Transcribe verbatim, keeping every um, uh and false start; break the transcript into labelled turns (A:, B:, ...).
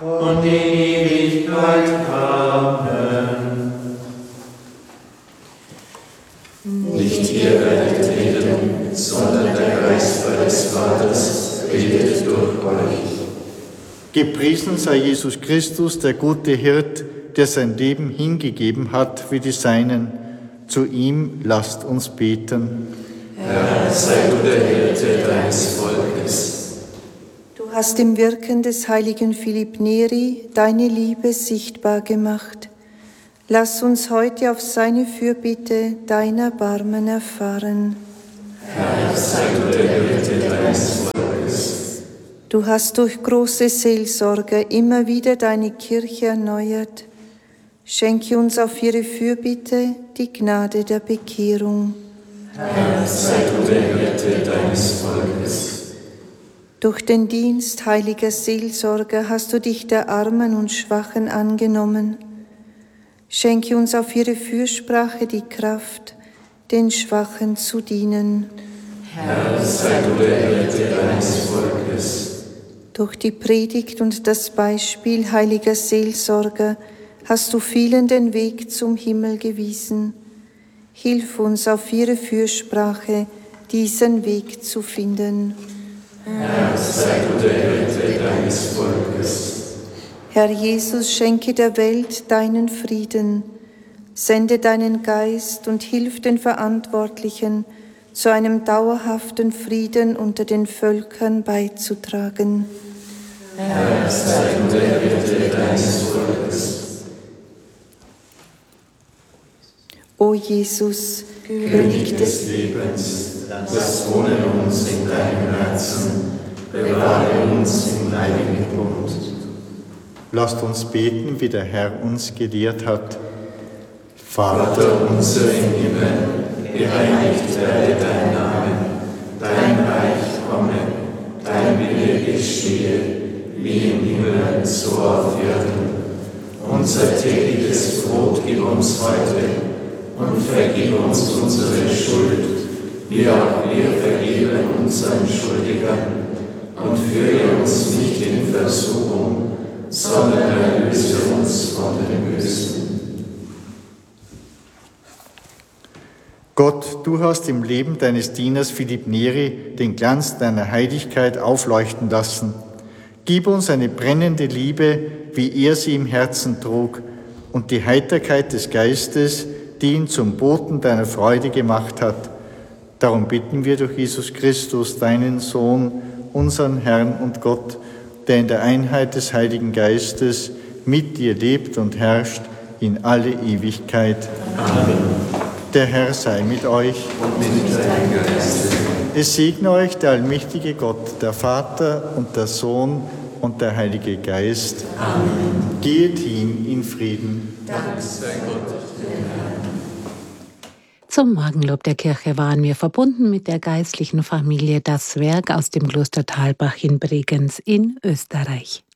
A: und in Ewigkeit. Amen. Nicht ihr werdet reden, sondern der Geist eures Vaters redet durch euch.
B: Gepriesen sei Jesus Christus, der gute Hirt, der sein Leben hingegeben hat für die Seinen. Zu ihm lasst uns beten.
A: Herr, sei du der Hirte deines Volkes.
C: Du hast im Wirken des heiligen Philipp Neri deine Liebe sichtbar gemacht. Lass uns heute auf seine Fürbitte dein Erbarmen erfahren.
A: Herr, sei du der Hirte deines Volkes.
C: Du hast durch große Seelsorge immer wieder deine Kirche erneuert. Schenke uns auf ihre Fürbitte die Gnade der Bekehrung.
A: Herr, sei du der Hirte deines Volkes.
C: Durch den Dienst heiliger Seelsorger hast du dich der Armen und Schwachen angenommen. Schenke uns auf ihre Fürsprache die Kraft, den Schwachen zu dienen.
A: Herr, sei du der Hirte deines Volkes.
C: Durch die Predigt und das Beispiel heiliger Seelsorger hast du vielen den Weg zum Himmel gewiesen. Hilf uns auf ihre Fürsprache, diesen Weg zu finden.
A: Herr, sei du der Hirte deines Volkes.
C: Herr Jesus, schenke der Welt deinen Frieden. Sende deinen Geist und hilf den Verantwortlichen, zu einem dauerhaften Frieden unter den Völkern beizutragen.
A: Herr, sei du der Hirte deines Volkes.
C: O Jesus,
A: König des Lebens, das wohne uns in deinem Herzen, bewahre uns im heiligen Bund.
B: Lasst uns beten, wie der Herr uns gelehrt hat.
A: Vater unser im Himmel, geheiligt werde dein Name, dein Reich komme, dein Wille geschehe, wie im Himmel, so auf Erden. Unser tägliches Brot gib uns heute und vergib uns unsere Schuld, wie auch wir vergeben unseren Schuldigern. Und führe uns nicht in Versuchung, sondern erlöse uns von dem Bösen.
B: Gott, du hast im Leben deines Dieners Philipp Neri den Glanz deiner Heiligkeit aufleuchten lassen. Gib uns eine brennende Liebe, wie er sie im Herzen trug, und die Heiterkeit des Geistes, die ihn zum Boten deiner Freude gemacht hat. Darum bitten wir durch Jesus Christus, deinen Sohn, unseren Herrn und Gott, der in der Einheit des Heiligen Geistes mit dir lebt und herrscht in alle Ewigkeit.
A: Amen.
B: Der Herr sei mit euch.
A: Und mit deinem Geiste.
B: Es segne euch der allmächtige Gott, der Vater und der Sohn und der Heilige Geist.
A: Amen.
B: Geht hin in Frieden.
A: Dank sei Gott.
D: Zum Morgenlob der Kirche waren wir verbunden mit der geistlichen Familie Das Werk aus dem Kloster Thalbach in Bregenz in Österreich.